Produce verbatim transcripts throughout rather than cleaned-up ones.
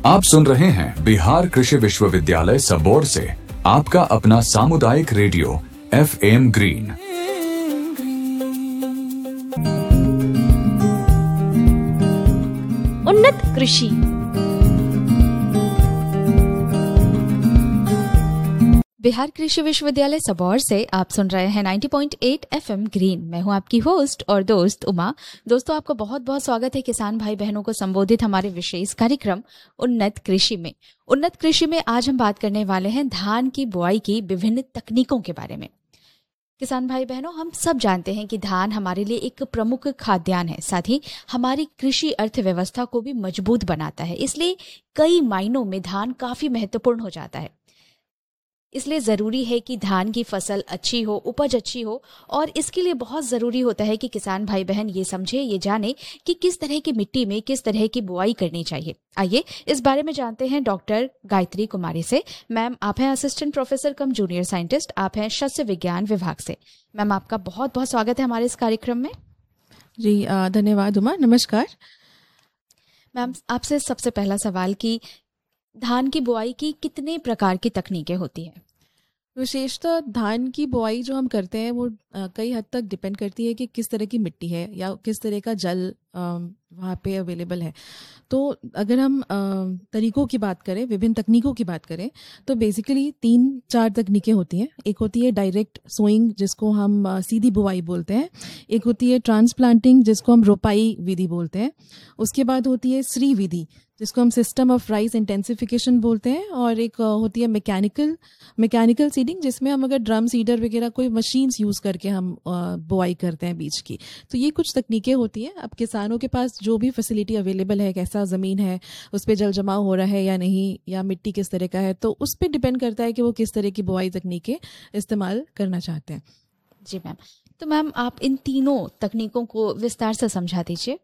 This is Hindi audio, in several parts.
आप सुन रहे हैं बिहार कृषि विश्वविद्यालय सबौर से आपका अपना सामुदायिक रेडियो एफ एम ग्रीन। उन्नत कृषि। बिहार कृषि विश्वविद्यालय सबौर से आप सुन रहे हैं नब्बे पॉइंट आठ एफएम ग्रीन। मैं हूं आपकी होस्ट और दोस्त उमा। दोस्तों, आपका बहुत बहुत स्वागत है किसान भाई बहनों को संबोधित हमारे विशेष कार्यक्रम उन्नत कृषि में। उन्नत कृषि में आज हम बात करने वाले हैं धान की बुआई की विभिन्न तकनीकों के बारे में। किसान भाई बहनों, हम सब जानते हैं कि धान हमारे लिए एक प्रमुख खाद्यान्न है, साथ ही हमारी कृषि अर्थव्यवस्था को भी मजबूत बनाता है। इसलिए कई मायनों में धान काफी महत्वपूर्ण हो जाता है। इसलिए ज़रूरी है कि धान की फसल अच्छी हो, उपज अच्छी हो, और इसके लिए बहुत ज़रूरी होता है कि किसान भाई बहन ये समझे, ये जाने कि किस तरह की मिट्टी में किस तरह की बुआई करनी चाहिए। आइए इस बारे में जानते हैं डॉक्टर गायत्री कुमारी से। मैम, आप हैं असिस्टेंट प्रोफेसर कम जूनियर साइंटिस्ट, आप हैं शस्य विज्ञान विभाग से। मैम, आपका बहुत बहुत स्वागत है हमारे इस कार्यक्रम में। जी धन्यवाद उमा, नमस्कार। मैम, आपसे सबसे पहला सवाल कि धान की बुआई की कितने प्रकार की तकनीकें होती हैं? विशेषतः धान की बुआई जो हम करते हैं वो आ, कई हद तक डिपेंड करती है कि किस तरह की मिट्टी है या किस तरह का जल वहाँ पे अवेलेबल है। तो अगर हम आ, तरीकों की बात करें, विभिन्न तकनीकों की बात करें, तो बेसिकली तीन चार तकनीकें होती हैं। एक होती है डायरेक्ट सोइंग, जिसको हम आ, सीधी बुआई बोलते हैं। एक होती है ट्रांसप्लांटिंग, जिसको हम रोपाई विधि बोलते हैं। उसके बाद होती है श्री विधि, जिसको हम सिस्टम ऑफ राइस इंटेंसिफिकेशन बोलते हैं। और एक होती है मैकेनिकल मैकेनिकल सीडिंग, जिसमें हम अगर ड्रम सीडर वगैरह कोई मशीन्स यूज़ करके हम बुआई करते हैं बीज की। तो ये कुछ तकनीकें होती हैं। अब किसानों के पास जो भी फैसिलिटी अवेलेबल है, कैसा ज़मीन है, उस पर जल जमाव हो रहा है या नहीं, या मिट्टी किस तरह का है, तो उस पर डिपेंड करता है कि वो किस तरह की बुआई तकनीकें इस्तेमाल करना चाहते हैं। जी मैम, तो मैम आप इन तीनों तकनीकों को विस्तार से समझा दीजिए।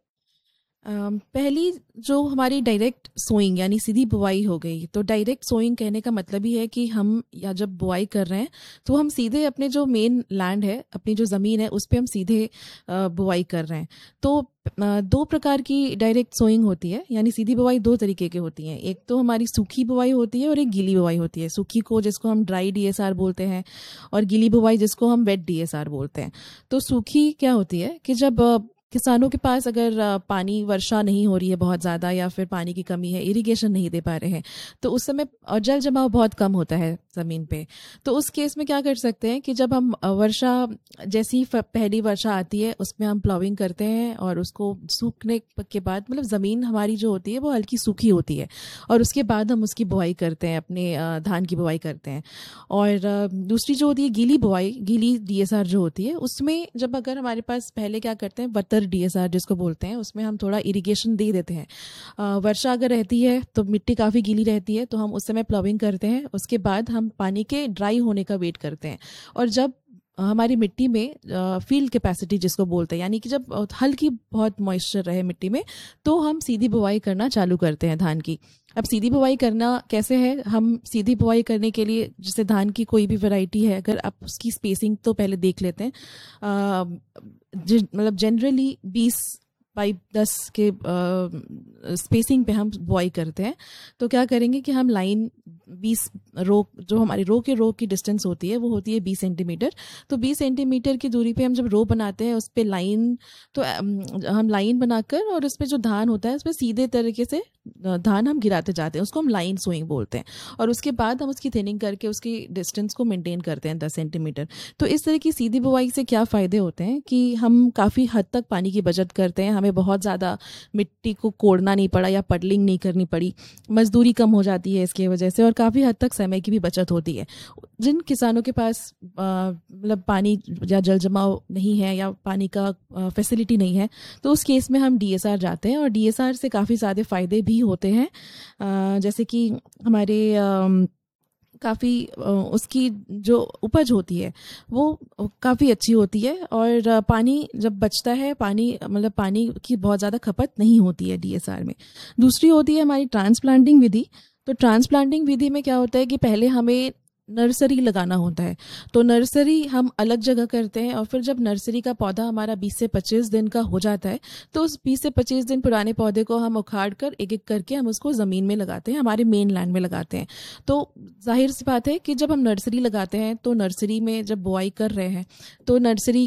Um, पहली जो हमारी डायरेक्ट सोइंग यानी सीधी बुआई हो गई। तो डायरेक्ट सोइंग कहने का मतलब ही है कि हम या जब बुआई कर रहे हैं तो हम सीधे अपने जो मेन लैंड है, अपनी जो ज़मीन है, उस पे हम सीधे बुआई कर रहे हैं। तो दो प्रकार की डायरेक्ट सोइंग होती है, यानी सीधी बुआई दो तरीके की होती हैं। एक तो हमारी सूखी बुआई होती है और एक गीली बुआई होती है। सूखी को जिसको हम ड्राई डीएसआर बोलते हैं, और गीली बुआई जिसको हम वेट डीएसआर बोलते हैं। तो सूखी क्या होती है कि जब किसानों के पास अगर पानी, वर्षा नहीं हो रही है बहुत ज़्यादा, या फिर पानी की कमी है, इरिगेशन नहीं दे पा रहे हैं, तो उस समय जल जमाव बहुत कम होता है ज़मीन पे। तो उस केस में क्या कर सकते हैं कि जब हम वर्षा, जैसी पहली वर्षा आती है, उसमें हम प्लाविंग करते हैं, और उसको सूखने के बाद, मतलब ज़मीन हमारी जो होती है वो हल्की सूखी होती है, और उसके बाद हम उसकी बुआई करते हैं, अपने धान की बुआई करते हैं। और दूसरी जो होती है गीली बुआई, गीली डीएसआर जो होती है, उसमें जब अगर हमारे पास पहले क्या करते हैं, वतर डीएसआर जिसको बोलते हैं, उसमें हम थोड़ा इरिगेशन दे देते हैं। आ, वर्षा अगर रहती है तो मिट्टी काफ़ी गीली रहती है, तो हम उस समय प्लाविंग करते हैं। उसके बाद हम पानी के ड्राई होने का वेट करते हैं, और जब हमारी मिट्टी में फील्ड कैपेसिटी जिसको बोलते हैं, यानी कि जब हल्की बहुत मॉइस्चर रहे मिट्टी में, तो हम सीधी बुआई करना चालू करते हैं धान की। अब सीधी बुआई करना कैसे है? हम सीधी बुआई करने के लिए, जैसे धान की कोई भी वैरायटी है, अगर आप उसकी स्पेसिंग तो पहले देख लेते हैं। मतलब जनरली बीस बाई दस के स्पेसिंग पे हम बुआई करते हैं। तो क्या करेंगे कि हम लाइन बीस रो, जो हमारी रो के रो की डिस्टेंस होती है वो होती है बीस सेंटीमीटर। तो बीस सेंटीमीटर की दूरी पे हम जब रो बनाते हैं, उस पे लाइन, तो हम लाइन बनाकर, और उस पे जो धान होता है उस पे सीधे तरीके से धान हम गिराते जाते हैं, उसको हम लाइन सोइंग बोलते हैं। और उसके बाद हम उसकी थिनिंग करके उसकी डिस्टेंस को मेंटेन करते हैं दस सेंटीमीटर। तो इस तरह की सीधी बुआई से क्या फ़ायदे होते हैं कि हम काफ़ी हद तक पानी की बचत करते हैं, हमें बहुत ज़्यादा मिट्टी को कोड़ना नहीं पड़ा या पडलिंग नहीं करनी पड़ी, मजदूरी कम हो जाती है इसकी वजह से, और काफ़ी हद तक समय की भी बचत होती है। जिन किसानों के पास मतलब पानी या जल जमाव नहीं है, या पानी का फैसिलिटी नहीं है, तो उस केस में हम डीएसआर जाते हैं, और डीएसआर से काफ़ी सारे फ़ायदे भी होते हैं। आ, जैसे कि हमारे काफ़ी उसकी जो उपज होती है वो काफ़ी अच्छी होती है, और पानी जब बचता है, पानी मतलब पानी की बहुत ज़्यादा खपत नहीं होती है डीएसआर में। दूसरी होती है हमारी ट्रांसप्लांटिंग विधि। तो ट्रांसप्लांटिंग विधि में क्या होता है कि पहले हमें नर्सरी लगाना होता है। तो नर्सरी हम अलग जगह करते हैं और फिर जब नर्सरी का पौधा हमारा बीस से पच्चीस दिन का हो जाता है तो उस बीस से पच्चीस दिन पुराने पौधे को हम उखाड़ कर एक एक करके हम उसको ज़मीन में लगाते हैं, हमारे मेन लैंड में लगाते हैं। तो जाहिर सी बात है कि जब हम नर्सरी लगाते हैं तो नर्सरी में जब बुआई कर रहे हैं तो नर्सरी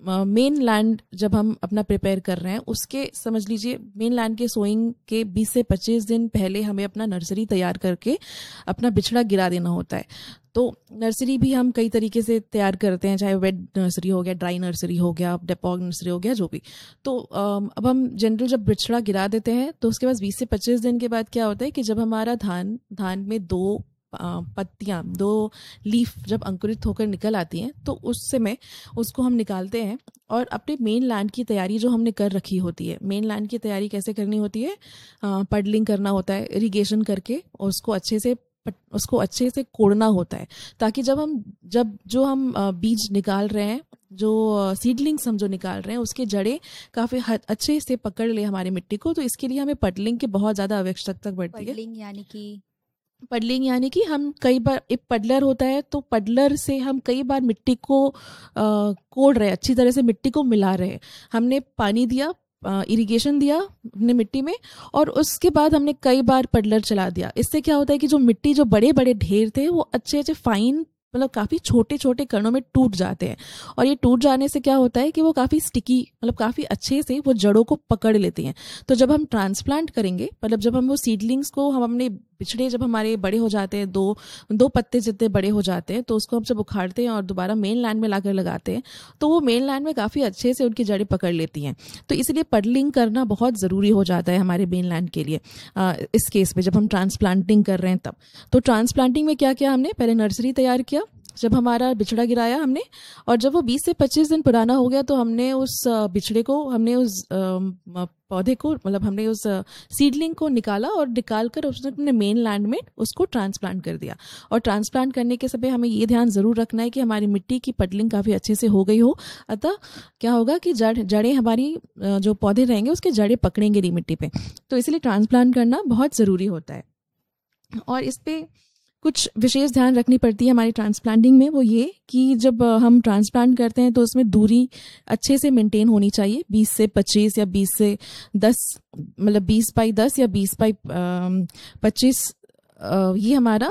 मेन लैंड जब हम अपना प्रिपेयर कर रहे हैं उसके समझ लीजिए मेन लैंड के सोइंग के बीस से पच्चीस दिन पहले हमें अपना नर्सरी तैयार करके अपना बिछड़ा गिरा देना होता है। तो नर्सरी भी हम कई तरीके से तैयार करते हैं, चाहे वेट नर्सरी हो गया, ड्राई नर्सरी हो गया, डेपॉग नर्सरी हो गया, जो भी। तो अब हम जनरल जब बिछड़ा गिरा देते हैं तो उसके बाद बीस से पच्चीस दिन के बाद क्या होता है कि जब हमारा धान धान में दो पत्तियां, दो लीफ जब अंकुरित होकर निकल आती हैं तो उस समय उसको हम निकालते हैं और अपने मेन लैंड की तैयारी जो हमने कर रखी होती है। मेन लैंड की तैयारी कैसे करनी होती है? पडलिंग करना होता है, इरिगेशन करके उसको अच्छे से उसको अच्छे से कोड़ना होता है, ताकि जब हम जब जो हम बीज निकाल रहे हैं, जो सीडलिंग्स हम जो निकाल रहे हैं, उसके जड़ें काफ़ी अच्छे से पकड़ ले हमारी मिट्टी को। तो इसके लिए हमें पडलिंग की बहुत ज़्यादा आवश्यकता पड़ती है। पडलिंग यानी कि पडलिंग यानी कि हम कई बार, एक पडलर होता है तो पडलर से हम कई बार मिट्टी को आ, कोड़ रहे हैं, अच्छी तरह से मिट्टी को मिला रहे हैं। हमने पानी दिया, इरिगेशन दिया अपने मिट्टी में और उसके बाद हमने कई बार पडलर चला दिया। इससे क्या होता है कि जो मिट्टी जो बड़े बड़े ढेर थे वो अच्छे अच्छे फाइन मतलब काफ़ी छोटे छोटे कणों में टूट जाते हैं और ये टूट जाने से क्या होता है कि वो काफ़ी स्टिकी मतलब काफ़ी अच्छे से वो जड़ों को पकड़ लेती हैं। तो जब हम ट्रांसप्लांट करेंगे, मतलब जब हम वो सीडलिंग्स को हम अपने बिछड़े जब हमारे बड़े हो जाते हैं, दो दो पत्ते जितने बड़े हो जाते हैं, तो उसको हम जब उखाड़ते हैं और दोबारा मेन लैंड में लाकर लगाते हैं तो वो मेन लैंड में काफ़ी अच्छे से उनकी जड़ें पकड़ लेती हैं। तो इसलिए पडलिंग करना बहुत ज़रूरी हो जाता है हमारे मेन लैंड के लिए। आ, इस केस में जब हम ट्रांसप्लांटिंग कर रहे हैं तब तो ट्रांसप्लांटिंग में क्या किया हमने? पहले नर्सरी तैयार किया, जब हमारा बिछड़ा गिराया हमने, और जब वो बीस से पच्चीस दिन पुराना हो गया तो हमने उस बिछड़े को, हमने उस पौधे को, मतलब हमने उस सीडलिंग को निकाला और निकाल कर उसने अपने मेन लैंड में उसको ट्रांसप्लांट कर दिया। और ट्रांसप्लांट करने के समय हमें ये ध्यान ज़रूर रखना है कि हमारी मिट्टी की पडलिंग काफ़ी अच्छे से हो गई हो, अतः क्या होगा कि जड़ जड़ें हमारी जो पौधे रहेंगे उसके जड़ें पकड़ेंगे नहीं मिट्टी पे। तो इसलिए ट्रांसप्लांट करना बहुत ज़रूरी होता है। और इस पर कुछ विशेष ध्यान रखनी पड़ती है हमारी ट्रांसप्लांटिंग में, वो ये कि जब हम ट्रांसप्लांट करते हैं तो उसमें दूरी अच्छे से मेंटेन होनी चाहिए। बीस से पच्चीस या बीस से दस, मतलब बीस बाई दस या बीस बाई पच्चीस, ये हमारा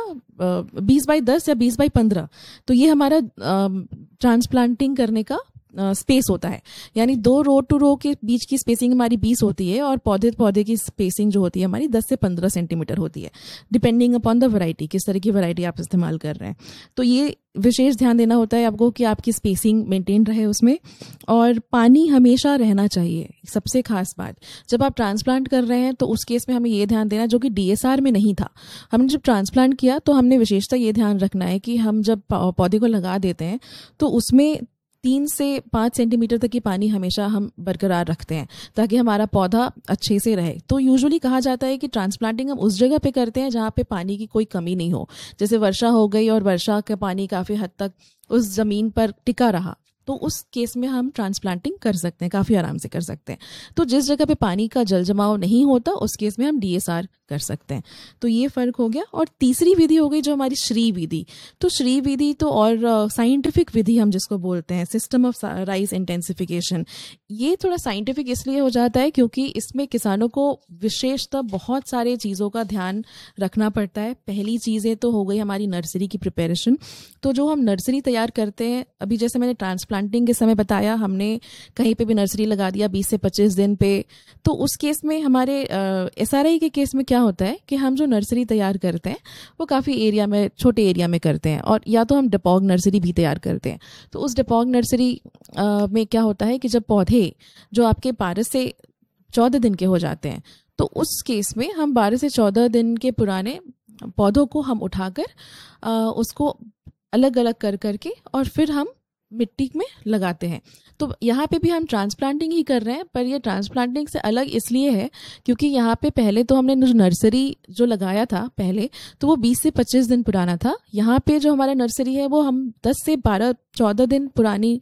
बीस बाई दस या बीस बाई पंद्रह, तो ये हमारा ट्रांसप्लांटिंग करने का स्पेस uh, होता है। यानी दो रो टू रो के बीच की स्पेसिंग हमारी बीस होती है और पौधे पौधे की स्पेसिंग जो होती है हमारी दस से पंद्रह सेंटीमीटर होती है, डिपेंडिंग अपॉन द वैरायटी, किस तरह की वैरायटी आप इस्तेमाल कर रहे हैं। तो ये विशेष ध्यान देना होता है आपको कि आपकी स्पेसिंग मेंटेन रहे उसमें, और पानी हमेशा रहना चाहिए। सबसे खास बात, जब आप ट्रांसप्लांट कर रहे हैं तो उस केस में हमें ये ध्यान देना, जो कि डीएसआर में नहीं था, हमने जब ट्रांसप्लांट किया तो हमने विशेषता ये ध्यान रखना है कि हम जब पौधे को लगा देते हैं तो उसमें तीन से पाँच सेंटीमीटर तक की पानी हमेशा हम बरकरार रखते हैं ताकि हमारा पौधा अच्छे से रहे। तो यूजुअली कहा जाता है कि ट्रांसप्लांटिंग हम उस जगह पे करते हैं जहाँ पे पानी की कोई कमी नहीं हो, जैसे वर्षा हो गई और वर्षा का पानी काफ़ी हद तक उस ज़मीन पर टिका रहा, तो उस केस में हम ट्रांसप्लांटिंग कर सकते हैं, काफ़ी आराम से कर सकते हैं। तो जिस जगह पे पानी का जल जमाव नहीं होता उस केस में हम डीएसआर कर सकते हैं। तो ये फ़र्क हो गया। और तीसरी विधि हो गई जो हमारी श्री विधि। तो श्री विधि तो और साइंटिफिक विधि हम जिसको बोलते हैं, सिस्टम ऑफ राइज इंटेंसिफिकेशन, ये थोड़ा साइंटिफिक इसलिए हो जाता है क्योंकि इसमें किसानों को विशेषतः बहुत सारे चीज़ों का ध्यान रखना पड़ता है। पहली चीज़ें तो हो गई हमारी नर्सरी की प्रिपरेशन। तो जो हम नर्सरी तैयार करते हैं, अभी जैसे मैंने ट्रांसप्लांटिंग के समय बताया, हमने कहीं पे भी नर्सरी लगा दिया बीस से पच्चीस दिन पे, तो उस केस में हमारे एस आर आई के केस में क्या होता है कि हम जो नर्सरी तैयार करते हैं वो काफ़ी एरिया में, छोटे एरिया में करते हैं, और या तो हम डेपॉग नर्सरी भी तैयार करते हैं। तो उस डेपॉग नर्सरी में क्या होता है कि जब पौधे जो आपके बारह से चौदह दिन के हो जाते हैं, तो उस केस में हम बारह से चौदह दिन के पुराने पौधों को हम उठाकर उसको अलग अलग कर करके और फिर हम मिट्टी में लगाते हैं। तो यहाँ पे भी हम ट्रांसप्लांटिंग ही कर रहे हैं, पर ये ट्रांसप्लांटिंग से अलग इसलिए है क्योंकि यहाँ पे पहले तो हमने जो नर्सरी जो लगाया था पहले, तो वो बीस से पच्चीस दिन पुराना था। यहाँ पे जो हमारा नर्सरी है वो हम दस से बारह चौदह दिन पुरानी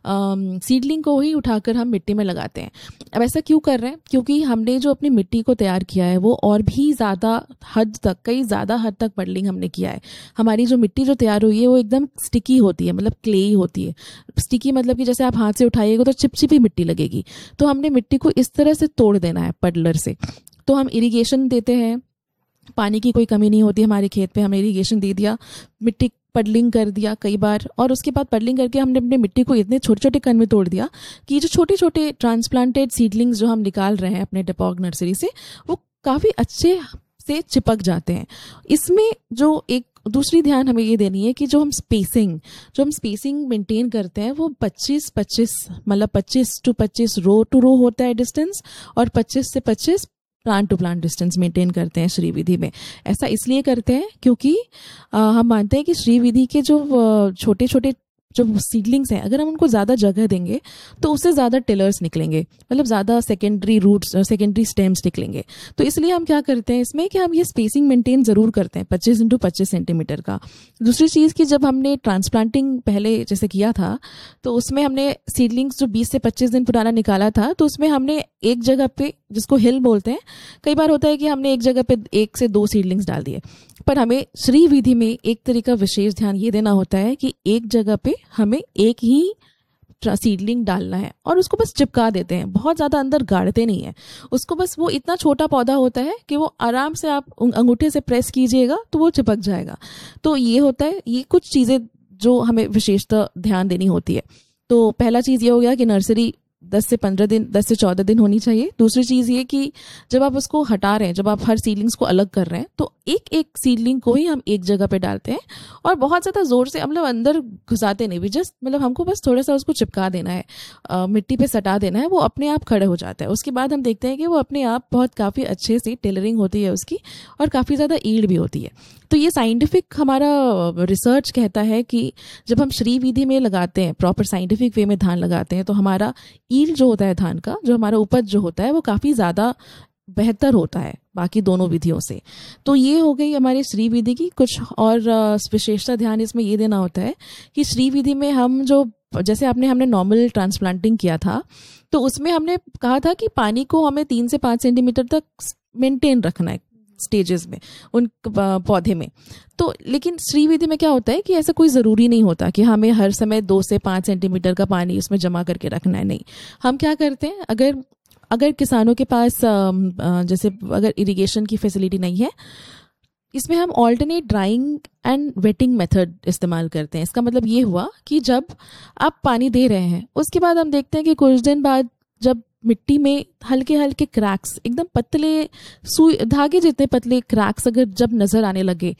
सीडलिंग को ही उठाकर हम मिट्टी में लगाते हैं। अब ऐसा क्यों कर रहे हैं? क्योंकि हमने जो अपनी मिट्टी को तैयार किया है वो और भी ज़्यादा हद तक, कई ज़्यादा हद तक पडलिंग हमने किया है। हमारी जो मिट्टी जो तैयार हुई है वो एकदम स्टिकी होती है, मतलब क्लेई होती है। स्टिकी मतलब कि जैसे आप हाथ से उठाइएगा तो चिपचिपी मिट्टी लगेगी। तो हमने मिट्टी को इस तरह से तोड़ देना है पडलर से। तो हम इरिगेशन देते हैं, पानी की कोई कमी नहीं होती हमारे खेत पे, हमने इरिगेशन दे दिया, मिट्टी पडलिंग कर दिया कई बार, और उसके बाद पडलिंग करके हमने अपने मिट्टी को इतने छोटे छोटे कण में तोड़ दिया कि जो छोटे छोटे ट्रांसप्लांटेड सीडलिंग्स जो हम निकाल रहे हैं अपने डेपोक नर्सरी से, वो काफ़ी अच्छे से चिपक जाते हैं। इसमें जो एक दूसरी ध्यान हमें ये देनी है कि जो हम स्पेसिंग जो हम स्पेसिंग मेंटेन करते हैं वो पच्चीस पच्चीस मतलब पच्चीस टू पच्चीस रो टू रो होता है डिस्टेंस, और पच्चीस से पच्चीस plant to plant distance maintain करते हैं श्री विधि में। ऐसा इसलिए करते हैं क्योंकि आ, हम मानते हैं कि श्री विधि के जो छोटे छोटे जो सीडलिंग्स हैं, अगर हम उनको ज़्यादा जगह देंगे तो उससे ज़्यादा टिलर्स निकलेंगे, मतलब ज़्यादा सेकेंडरी रूट्स, सेकेंडरी स्टेम्स निकलेंगे। तो इसलिए हम क्या करते हैं इसमें कि हम ये स्पेसिंग मेंटेन ज़रूर करते हैं पच्चीस इंटू पच्चीस सेंटीमीटर का। दूसरी चीज़ कि जब हमने ट्रांसप्लांटिंग पहले जैसे किया था तो उसमें हमने सीडलिंग्स जो बीस से पच्चीस दिन पुराना निकाला था, तो उसमें हमने एक जगह पे, जिसको हिल बोलते हैं, कई बार होता है कि हमने एक जगह पे एक से दो सीडलिंग्स डाल दिए, पर हमें श्री विधि में एक तरीका विशेष ध्यान ये देना होता है कि एक जगह पे हमें एक ही सीडलिंग डालना है और उसको बस चिपका देते हैं, बहुत ज़्यादा अंदर गाड़ते नहीं है उसको। बस वो इतना छोटा पौधा होता है कि वो आराम से आप अंगूठे से प्रेस कीजिएगा तो वो चिपक जाएगा। तो ये होता है, ये कुछ चीज़ें जो हमें विशेषतः ध्यान देनी होती है। तो पहला चीज़ ये हो गया कि नर्सरी दस से पंद्रह दिन दस से चौदह दिन होनी चाहिए। दूसरी चीज़ ये कि जब आप उसको हटा रहे हैं, जब आप हर सीडलिंग्स को अलग कर रहे हैं, तो एक एक सीडलिंग को ही हम एक जगह पे डालते हैं और बहुत ज़्यादा ज़ोर से, मतलब अंदर घुसाते नहीं भी, जस्ट मतलब हमको बस थोड़ा सा उसको चिपका देना है, आ, मिट्टी पे सटा देना है, वो अपने आप खड़े हो जाता है। उसके बाद हम देखते हैं कि वो अपने आप बहुत काफ़ी अच्छे से टेलरिंग होती है उसकी और काफ़ी ज़्यादा ईल्ड भी होती है। तो ये साइंटिफिक हमारा रिसर्च कहता है कि जब हम श्री विधि में लगाते हैं, प्रॉपर साइंटिफिक वे में धान लगाते हैं, तो हमारा ईल्ड जो होता है धान का, जो हमारा उपज जो होता है, वो काफ़ी ज़्यादा बेहतर होता है बाकी दोनों विधियों से। तो ये हो गई हमारी श्री विधि की कुछ और विशेषता। ध्यान इसमें ये देना होता है कि श्री विधि में हम जो, जैसे आपने हमने नॉर्मल ट्रांसप्लांटिंग किया था तो उसमें हमने कहा था कि पानी को हमें तीन से पाँच सेंटीमीटर तक मेंटेन रखना है स्टेजेस में, उन पौधे में। तो लेकिन श्री विधि में क्या होता है कि ऐसा कोई ज़रूरी नहीं होता कि हमें हर समय दो से पाँच सेंटीमीटर का पानी उसमें जमा करके रखना है। नहीं, हम क्या करते हैं, अगर अगर किसानों के पास जैसे अगर इरिगेशन की फैसिलिटी नहीं है, इसमें हम alternate drawing and waiting method इस्तेमाल करते हैं। इसका मतलब ये हुआ कि जब आप पानी दे रहे हैं उसके बाद हम देखते हैं कि कुछ दिन बाद जब मिट्टी में हल्के हल्के क्रैक्स, एकदम पतले सुई धागे जितने पतले क्रैक्स अगर जब नज़र आने लगे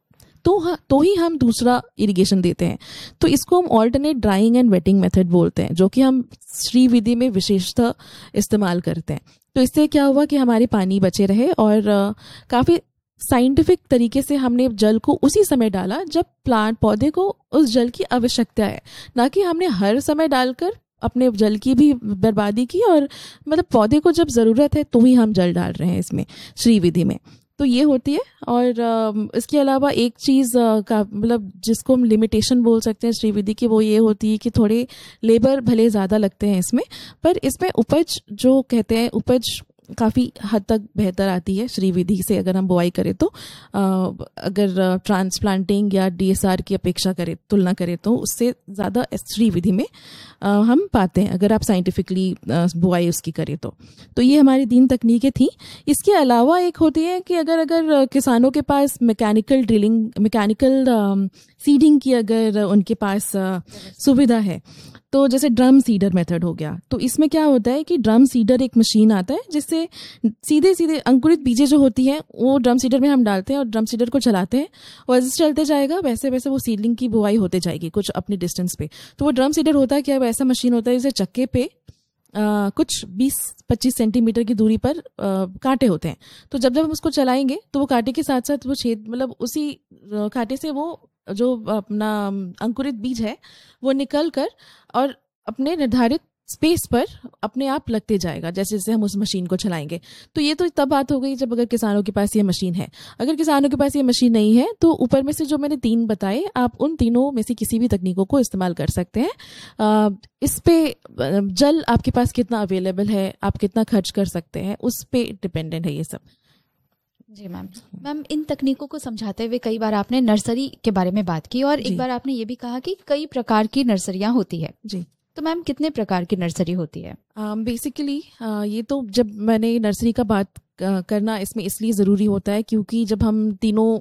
तो हाँ, तो ही हम दूसरा इरिगेशन देते हैं। तो इसको हम alternate drawing and waiting method बोलते हैं, जो कि हम श्री विधि में विशेषतः इस्तेमाल करते हैं। तो इससे क्या हुआ कि हमारे पानी बचे रहे और काफ़ी साइंटिफिक तरीके से हमने जल को उसी समय डाला जब प्लांट पौधे को उस जल की आवश्यकता है, ना कि हमने हर समय डालकर अपने जल की भी बर्बादी की। और मतलब पौधे को जब ज़रूरत है तो ही हम जल डाल रहे हैं इसमें श्री विधि में। तो ये होती है। और इसके अलावा एक चीज़ का मतलब जिसको हम लिमिटेशन बोल सकते हैं श्री विधि की, वो ये होती है कि थोड़े लेबर भले ज़्यादा लगते हैं इसमें, पर इसमें उपज जो कहते हैं उपज काफ़ी हद तक बेहतर आती है श्री विधि से। अगर हम बुआई करें तो आ, अगर ट्रांसप्लांटिंग या डीएसआर की अपेक्षा करें, तुलना करें, तो उससे ज़्यादा श्री विधि में आ, हम पाते हैं अगर आप साइंटिफिकली बुआई उसकी करें तो। तो ये हमारी तीन तकनीकें थी। इसके अलावा एक होती है कि अगर अगर किसानों के पास मैकेनिकल ड्रिलिंग, मैकेनिकल सीडिंग की अगर उनके पास सुविधा है, तो जैसे ड्रम सीडर मेथड हो गया, तो इसमें क्या होता है कि ड्रम सीडर एक मशीन आता है जिससे सीधे सीधे अंकुरित बीजें जो होती हैं वो ड्रम सीडर में हम डालते हैं और ड्रम सीडर को चलाते हैं और जैसे चलते जाएगा वैसे वैसे वो सीडलिंग की बुआई होते जाएगी कुछ अपनी डिस्टेंस पे। तो वो ड्रम सीडर होता है क्या, ऐसा मशीन होता है जैसे चक्के पे आ, कुछ बीस पच्चीस सेंटीमीटर की दूरी पर आ, कांटे होते हैं। तो जब जब हम उसको चलाएंगे तो वो कांटे के साथ साथ वो छेद, मतलब उसी कांटे से वो जो अपना अंकुरित बीज है वो निकल कर और अपने निर्धारित स्पेस पर अपने आप लगते जाएगा जैसे जैसे हम उस मशीन को चलाएंगे। तो ये तो तब बात हो गई जब अगर किसानों के पास ये मशीन है। अगर किसानों के पास ये मशीन नहीं है तो ऊपर में से जो मैंने तीन बताए, आप उन तीनों में से किसी भी तकनीकों को इस्तेमाल कर सकते हैं। इस पे जल आपके पास कितना अवेलेबल है, आप कितना खर्च कर सकते हैं, उस पे डिपेंडेंट है ये सब। जी मैम। मैम इन तकनीकों को समझाते हुए कई बार आपने नर्सरी के बारे में बात की और एक बार आपने ये भी कहा कि कई प्रकार की नर्सरियां होती है। जी। तो मैम कितने प्रकार की नर्सरी होती है? बेसिकली uh, uh, ये तो जब मैंने नर्सरी का बात uh, करना इसमें इसलिए ज़रूरी होता है क्योंकि जब हम तीनों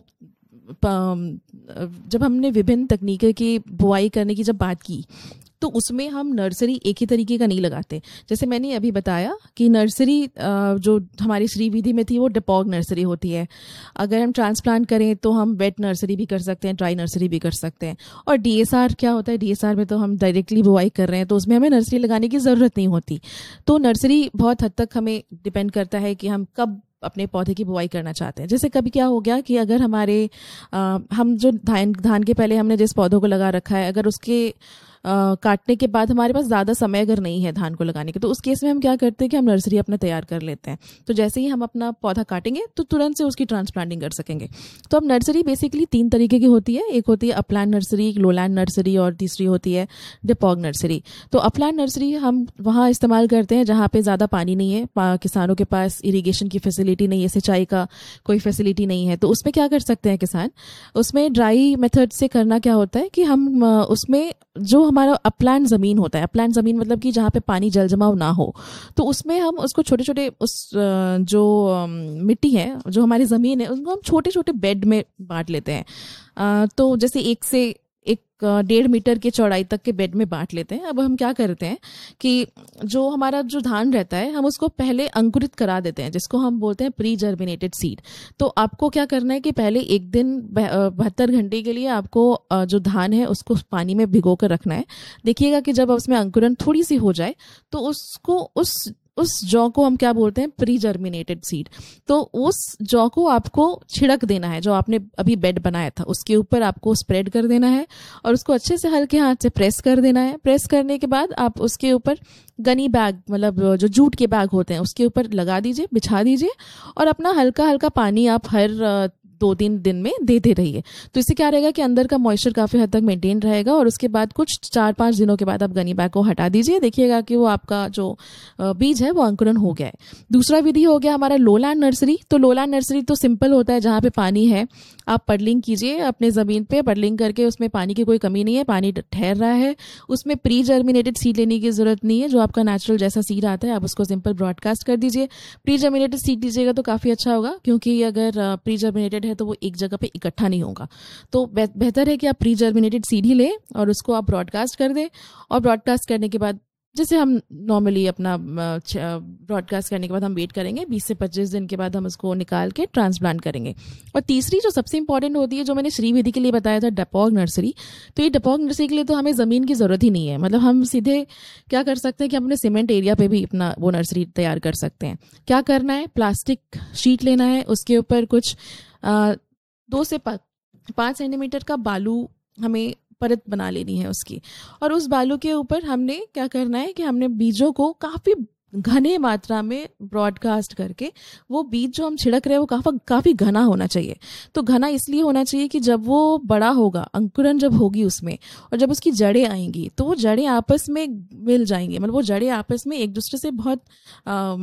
जब हमने विभिन्न तकनीकों की बुआई करने की जब बात की तो उसमें हम नर्सरी एक ही तरीके का नहीं लगाते। जैसे मैंने अभी बताया कि नर्सरी जो हमारी श्री विधि में थी वो डिपॉग नर्सरी होती है। अगर हम ट्रांसप्लांट करें तो हम वेट नर्सरी भी कर सकते हैं, ड्राई नर्सरी भी कर सकते हैं। और डीएसआर क्या होता है, डीएसआर में तो हम डायरेक्टली बुआई कर रहे हैं तो उसमें हमें नर्सरी लगाने की ज़रूरत नहीं होती। तो नर्सरी बहुत हद तक हमें डिपेंड करता है कि हम कब अपने पौधे की बुआई करना चाहते हैं। जैसे कभी क्या हो गया कि अगर हमारे आ, हम जो धान धान के पहले हमने जिस पौधों को लगा रखा है, अगर उसके आ, काटने के बाद हमारे पास ज़्यादा समय अगर नहीं है धान को लगाने के, तो उस केस में हम क्या करते हैं कि हम नर्सरी अपना तैयार कर लेते हैं। तो जैसे ही हम अपना पौधा काटेंगे तो तुरंत से उसकी ट्रांसप्लांटिंग कर सकेंगे। तो अब नर्सरी बेसिकली तीन तरीके की होती है। एक होती है अपलैंड नर्सरी, एक लोलैंड नर्सरी और तीसरी होती है डिपॉग नर्सरी। तो अपलैंड नर्सरी हम वहाँ इस्तेमाल करते हैं जहाँ पे ज़्यादा पानी नहीं है, किसानों के पास इरीगेशन की फैसिलिटी नहीं है, सिंचाई का कोई फैसिलिटी नहीं है। तो उसमें क्या कर सकते हैं किसान, उसमें ड्राई मेथड से करना क्या होता है कि हम उसमें जो हमारा अपलैंड ज़मीन होता है, अपलैंड ज़मीन मतलब कि जहाँ पे पानी जल जमाव ना हो, तो उसमें हम उसको छोटे छोटे उस जो मिट्टी है, जो हमारी ज़मीन है, उसको हम छोटे छोटे बेड में बांट लेते हैं। तो जैसे एक से एक डेढ़ मीटर के चौड़ाई तक के बेड में बांट लेते हैं। अब हम क्या करते हैं कि जो हमारा जो धान रहता है हम उसको पहले अंकुरित करा देते हैं, जिसको हम बोलते हैं प्री जर्मिनेटेड सीड। तो आपको क्या करना है कि पहले एक दिन बहत्तर घंटे के लिए आपको जो धान है उसको पानी में भिगो कर रखना है। देखिएगा कि जब उसमें अंकुरन थोड़ी सी हो जाए तो उसको उस उस जौ को हम क्या बोलते हैं, प्री जर्मिनेटेड सीड। तो उस जौ को आपको छिड़क देना है, जो आपने अभी बेड बनाया था उसके ऊपर आपको स्प्रेड कर देना है और उसको अच्छे से हल्के हाथ से प्रेस कर देना है। प्रेस करने के बाद आप उसके ऊपर गनी बैग, मतलब जो जूट के बैग होते हैं, उसके ऊपर लगा दीजिए, बिछा दीजिए और अपना हल्का हल्का पानी आप हर दो तीन दिन में देते रहिए। तो इससे क्या रहेगा कि अंदर का मॉइस्चर काफ़ी हद तक मेंटेन रहेगा और उसके बाद कुछ चार पाँच दिनों के बाद आप गनी बैग को हटा दीजिए। देखिएगा कि वो आपका जो बीज है वो अंकुरन हो गया है। दूसरा विधि हो गया हमारा लोलैंड नर्सरी। तो लोलैंड नर्सरी तो सिंपल होता है, जहाँ पे पानी है आप पडलिंग कीजिए अपने ज़मीन पे, पडलिंग करके उसमें पानी की कोई कमी नहीं है, पानी ठहर रहा है, उसमें प्री जर्मिनेटेड सीड लेने की ज़रूरत नहीं है। जो आपका नेचुरल जैसा सीड आता है आप उसको सिंपल ब्रॉडकास्ट कर दीजिए। प्री जर्मिनेटेड सीड लीजिएगा तो काफ़ी अच्छा होगा, क्योंकि अगर प्री जर्मिनेटेड है तो वो एक जगह पे इकट्ठा नहीं होगा। तो बेहतर है कि आप प्री जर्मिनेटेड सीड ही लें और उसको आप ब्रॉडकास्ट कर दें। और ब्रॉडकास्ट करने के बाद जैसे हम नॉर्मली अपना ब्रॉडकास्ट करने के बाद हम वेट करेंगे बीस से पच्चीस दिन के बाद हम उसको निकाल के ट्रांसप्लांट करेंगे। और तीसरी जो सबसे इंपॉर्टेंट होती है, जो मैंने श्री विधि के लिए बताया था, डिपॉग नर्सरी। तो ये डिपॉग नर्सरी के लिए तो हमें ज़मीन की ज़रूरत ही नहीं है। मतलब हम सीधे क्या कर सकते हैं कि हम अपने सीमेंट एरिया पे भी अपना वो नर्सरी तैयार कर सकते हैं। क्या करना है, प्लास्टिक शीट लेना है, उसके ऊपर कुछ आ, दो से पाँच सेंटीमीटर का बालू हमें परत बना लेनी है उसकी। और उस बालू के ऊपर हमने क्या करना है कि हमने बीजों को काफ़ी घने मात्रा में ब्रॉडकास्ट करके, वो बीज जो हम छिड़क रहे हैं वो काफ़ी काफ़ी घना होना चाहिए। तो घना इसलिए होना चाहिए कि जब वो बड़ा होगा, अंकुरन जब होगी उसमें और जब उसकी जड़ें आएंगी तो वो जड़ें आपस में मिल जाएंगी, मतलब वो जड़ें आपस में एक दूसरे से बहुत आ,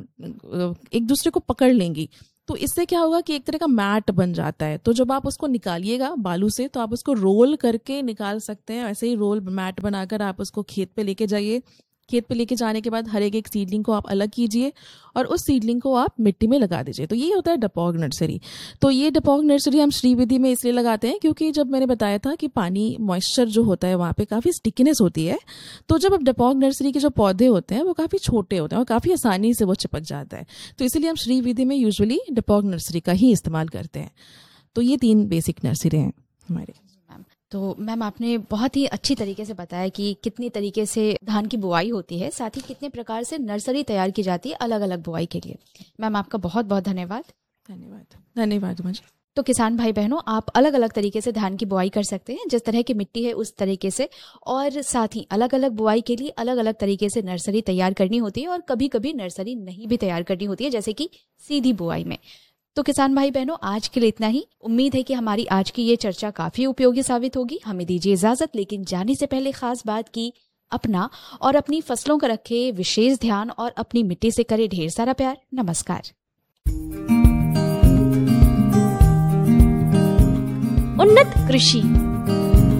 एक दूसरे को पकड़ लेंगी। तो इससे क्या होगा कि एक तरह का मैट बन जाता है। तो जब आप उसको निकालिएगा बालू से तो आप उसको रोल करके निकाल सकते हैं। ऐसे ही रोल मैट बनाकर आप उसको खेत पे लेके जाइए। खेत पे लेके जाने के बाद हर एक एक सीडलिंग को आप अलग कीजिए और उस सीडलिंग को आप मिट्टी में लगा दीजिए। तो ये होता है डिपॉग नर्सरी। तो ये डिपॉग नर्सरी हम श्री विधि में इसलिए लगाते हैं क्योंकि जब मैंने बताया था कि पानी मॉइस्चर जो होता है वहाँ पे काफ़ी स्टिकीनेस होती है। तो जब अब डिपॉग नर्सरी के जो पौधे होते हैं वो काफ़ी छोटे होते हैं और काफ़ी आसानी से वो चिपक जाता है। तो इसीलिए हम श्री विधि में यूजुअली डिपॉग नर्सरी का ही इस्तेमाल करते हैं। तो ये तीन बेसिक नर्सरी हैं हमारे। तो मैम आपने बहुत ही अच्छी तरीके से बताया कि कितनी तरीके से धान की बुआई होती है, साथ ही कितने प्रकार से नर्सरी तैयार की जाती है अलग अलग बुआई के लिए। मैम आपका बहुत बहुत धन्यवाद। धन्यवाद धन्यवाद मुझे। तो किसान भाई बहनों, आप अलग अलग तरीके से धान की बुआई कर सकते हैं, जिस तरह की मिट्टी है उस तरीके से, और साथ ही अलग अलग बुआई के लिए अलग अलग तरीके से नर्सरी तैयार करनी होती है, और कभी कभी नर्सरी नहीं भी तैयार करनी होती है, जैसे कि सीधी बुआई में। तो किसान भाई बहनों, आज के लिए इतना ही। उम्मीद है कि हमारी आज की ये चर्चा काफी उपयोगी साबित होगी। हमें दीजिए इजाजत, लेकिन जाने से पहले खास बात की अपना और अपनी फसलों का रखे विशेष ध्यान, और अपनी मिट्टी से करे ढेर सारा प्यार। नमस्कार। उन्नत कृषि।